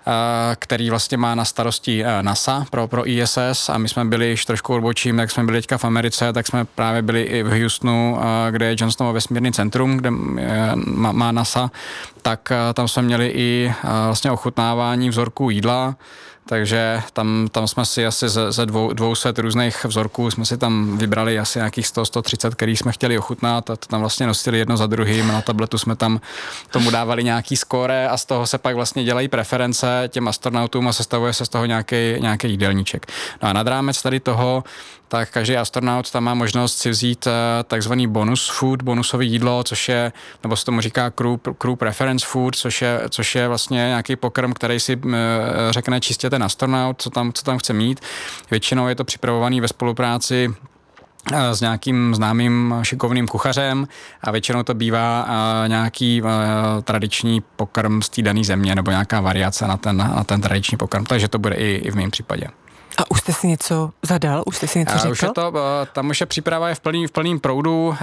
který vlastně má na starosti NASA pro ISS a my jsme byli již trošku odbočím, tak jsme byli teďka v Americe, tak jsme právě byli i v Houstonu, kde je Johnsonovo vesmírný centrum, kde má NASA, tak tam jsme měli i vlastně ochutnávání vzorků jídla, takže tam jsme si asi ze 200 různých vzorků jsme si tam vybrali asi nějakých 100-130, který jsme chtěli ochutnat a to tam vlastně nosili jedno za druhým. Na tabletu jsme tam tomu dávali nějaký skóre a z toho se pak vlastně dělají preference těm astronautům a sestavuje se z toho nějaký jídelníček. No a nad rámec tady toho, tak každý astronaut tam má možnost si vzít takzvaný bonus food, bonusové jídlo, což je, nebo se tomu říká crew preference food, což je vlastně nějaký pokrm, který si řekne čistě ten astronaut, co tam chce mít. Většinou je to připravovaný ve spolupráci s nějakým známým šikovným kuchařem a většinou to bývá nějaký tradiční pokrm z té dané země nebo nějaká variace na ten tradiční pokrm, takže to bude i v mém případě. A už jste si něco zadal? Už jste si něco řekl? Už je to, tam už je příprava je v plným proudu.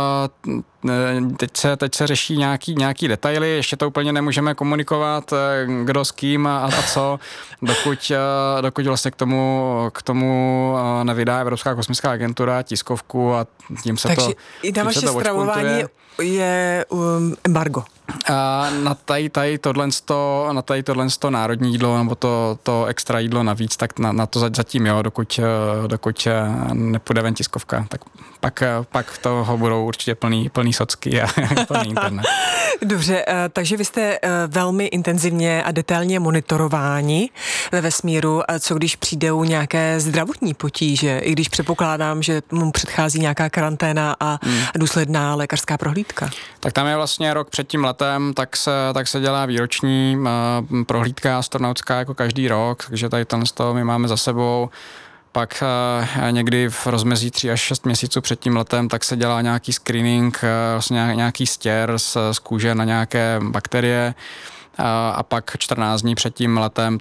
Teď se řeší nějaký detaily, ještě to úplně nemůžeme komunikovat, kdo s kým a co, dokud vlastně k tomu nevydá Evropská kosmická agentura tiskovku a tím se takže to i na vaše stravování je embargo. Na tady tohle národní jídlo nebo to extra jídlo navíc, tak na to zatím jo, dokud nepůjde ven tiskovka, tak pak toho budou určitě plný socky a plný internet. Dobře, takže vy jste velmi intenzivně a detailně monitorováni ve vesmíru, co když přijdou nějaké zdravotní potíže, i když předpokládám, že mu předchází nějaká karanténa a důsledná lékařská prohlídka. Tak tam je vlastně rok před tím letem, tak se dělá výroční prohlídka astronautská jako každý rok, takže tady to my máme za sebou. Pak někdy v rozmezí 3 až 6 měsíců před tím letem, tak se dělá nějaký screening, vlastně nějaký stěr z kůže na nějaké bakterie. A pak 14 dní před tím letem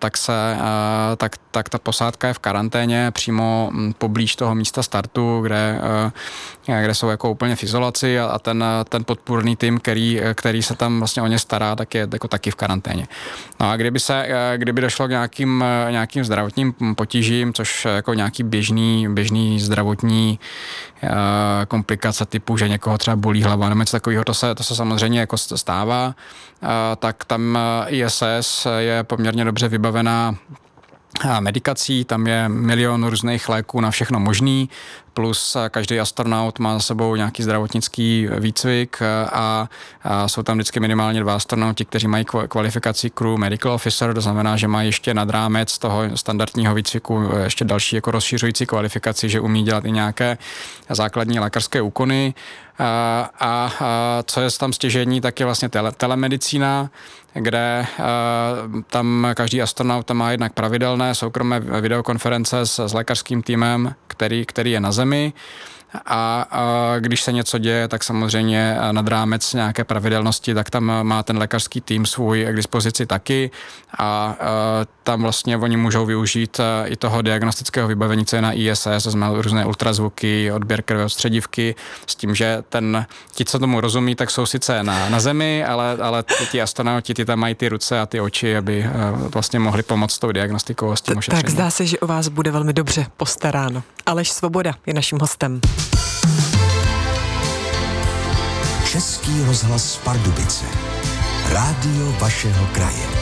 tak ta posádka je v karanténě přímo poblíž toho místa startu, kde jsou jako úplně v izolaci a ten podpůrný tým, který se tam vlastně o ně stará, tak je jako taky v karanténě. No a kdyby došlo k nějakým zdravotním potížím, což jako nějaký běžný zdravotní komplikace typu, že někoho třeba bolí hlava nebo něco takového, to se samozřejmě jako stává, tak tam ISS je poměrně dobře vybavená medikací, tam je milion různých léků na všechno možný, plus každý astronaut má za sebou nějaký zdravotnický výcvik a jsou tam vždycky minimálně 2 astronauti, kteří mají kvalifikaci crew medical officer, to znamená, že mají ještě nad rámec toho standardního výcviku ještě další jako rozšiřující kvalifikaci, že umí dělat i nějaké základní lékařské úkony. A co je tam stěžení, tak je vlastně telemedicína, kde tam každý astronaut tam má jednak pravidelné soukromé videokonference s lékařským týmem, který je na Zemi. A když se něco děje, tak samozřejmě nad rámec nějaké pravidelnosti, tak tam má ten lékařský tým svůj k dispozici taky a tam vlastně oni můžou využít i toho diagnostického vybavení, co je na ISS, to znamená různé ultrazvuky, odběr krve od středivky, s tím, že ti, co tomu rozumí, tak jsou sice na Zemi, ale ti astronauti, ty tam mají ty ruce a ty oči, aby vlastně mohli pomoct s tou diagnostikou a s tím ošetřením. Tak zdá se, že o vás bude velmi dobře postaráno. Aleš Svoboda je naším hostem. Český rozhlas Pardubice. Rádio vašeho kraje.